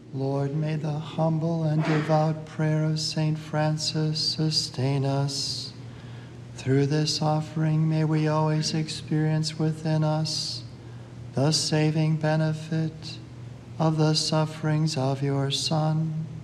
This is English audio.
Lord, may the humble and devout prayer of Saint Francis sustain us. Through this offering, may we always experience within us the saving benefit of the sufferings of your Son,